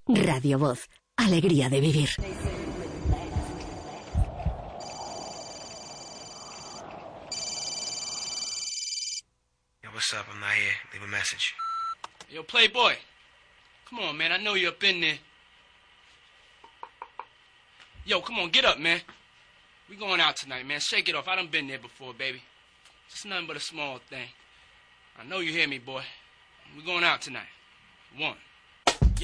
Radio Voz, alegría de vivir. Yo, what's up? I'm not here. Leave a message. Yo, Playboy. Come on, man. I know you're up in there. Yo, come on, get up, man. We going out tonight, man. Shake it off. I done been there before, baby. Just nothing but a small thing. I know you hear me, boy. We going out tonight. One.